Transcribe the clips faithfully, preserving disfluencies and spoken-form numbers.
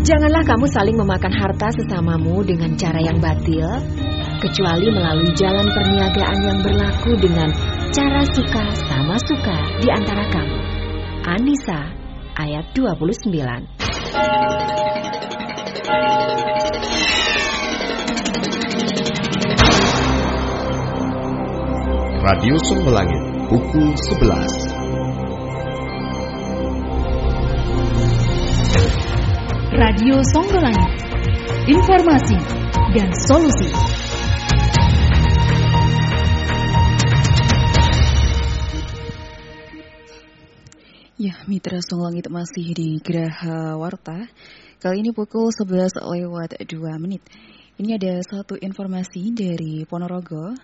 Janganlah kamu saling memakan harta sesamamu dengan cara yang batil, kecuali melalui jalan perniagaan yang berlaku dengan cara suka sama suka di antara kamu. An-Nisa ayat dua puluh sembilan. Radio Songgolangit pukul sebelas. Radio Songgolangit, informasi dan solusi. Ya, Mitra Songgolangit masih di Geraha Warta. Kali ini pukul sebelas lewat dua menit. Ini ada satu informasi dari Ponorogo.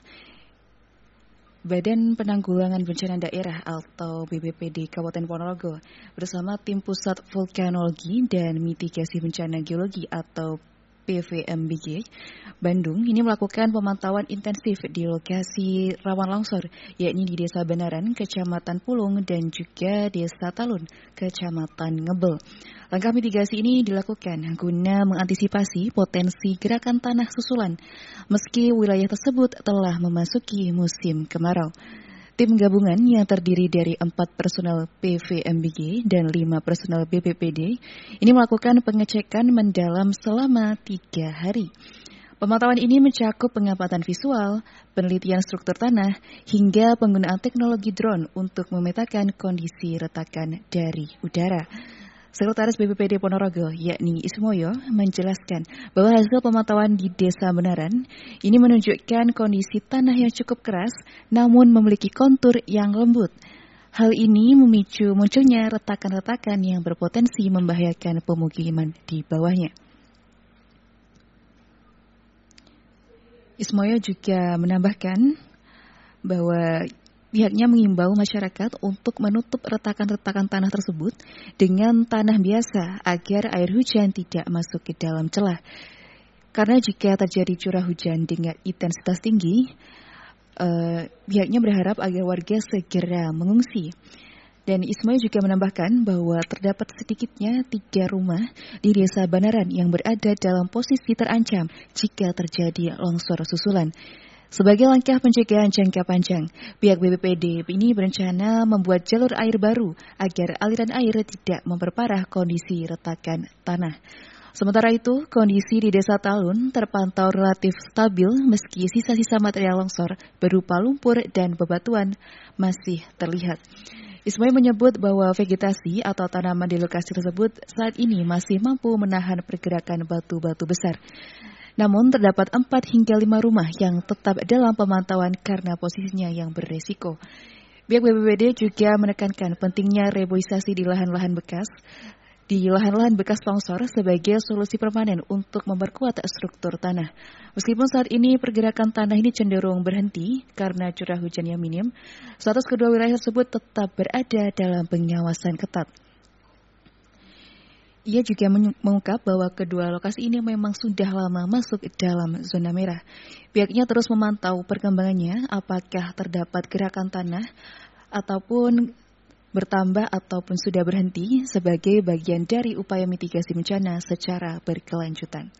Badan Penanggulangan Bencana Daerah atau B P B D Kabupaten Ponorogo bersama Tim Pusat Vulkanologi dan Mitigasi Bencana Geologi atau P V M B G Bandung ini melakukan pemantauan intensif di lokasi rawan longsor, yakni di Desa Benaran, Kecamatan Pulung, dan juga Desa Talun, Kecamatan Ngebel. Langkah mitigasi ini dilakukan guna mengantisipasi potensi gerakan tanah susulan, meski wilayah tersebut telah memasuki musim kemarau. Tim gabungan yang terdiri dari empat personel P V M B G dan lima personel B P P D ini melakukan pengecekan mendalam selama tiga hari. Pemantauan ini mencakup pengamatan visual, penelitian struktur tanah, hingga penggunaan teknologi drone untuk memetakan kondisi retakan dari udara. Sekretaris B P P D Ponorogo, yakni Ismoyo, menjelaskan bahwa hasil pemantauan di Desa Benaran ini menunjukkan kondisi tanah yang cukup keras namun memiliki kontur yang lembut. Hal ini memicu munculnya retakan-retakan yang berpotensi membahayakan pemukiman di bawahnya. Ismoyo juga menambahkan bahwa pihaknya mengimbau masyarakat untuk menutup retakan-retakan tanah tersebut dengan tanah biasa agar air hujan tidak masuk ke dalam celah. Karena jika terjadi curah hujan dengan intensitas tinggi, eh, pihaknya berharap agar warga segera mengungsi. Dan Ismail juga menambahkan bahwa terdapat sedikitnya tiga rumah di Desa Benaran yang berada dalam posisi terancam jika terjadi longsor susulan. Sebagai langkah pencegahan jangka panjang, pihak B P P D ini berencana membuat jalur air baru agar aliran air tidak memperparah kondisi retakan tanah. Sementara itu, kondisi di Desa Talun terpantau relatif stabil meski sisa-sisa material longsor berupa lumpur dan bebatuan masih terlihat. Ismail menyebut bahwa vegetasi atau tanaman di lokasi tersebut saat ini masih mampu menahan pergerakan batu-batu besar. Namun terdapat empat hingga lima rumah yang tetap dalam pemantauan karena posisinya yang beresiko. Pihak B P P D juga menekankan pentingnya reboisasi di lahan-lahan bekas, di lahan-lahan bekas longsor sebagai solusi permanen untuk memperkuat struktur tanah. Meskipun saat ini pergerakan tanah ini cenderung berhenti karena curah hujan yang minim, status kedua wilayah tersebut tetap berada dalam pengawasan ketat. Ia juga mengungkap bahwa kedua lokasi ini memang sudah lama masuk dalam zona merah. Pihaknya terus memantau perkembangannya apakah terdapat gerakan tanah ataupun bertambah ataupun sudah berhenti sebagai bagian dari upaya mitigasi bencana secara berkelanjutan.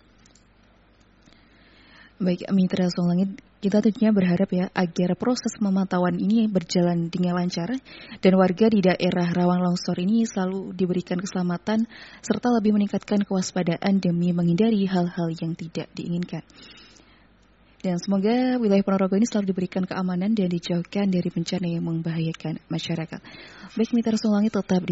Baik, Mitra Songlangit, kita tentunya berharap ya agar proses pemantauan ini berjalan dengan lancar dan warga di daerah rawan longsor ini selalu diberikan keselamatan serta lebih meningkatkan kewaspadaan demi menghindari hal-hal yang tidak diinginkan. Dan semoga wilayah Ponorogo ini selalu diberikan keamanan dan dijauhkan dari bencana yang membahayakan masyarakat. Baik, Mitra Songlangit tetap di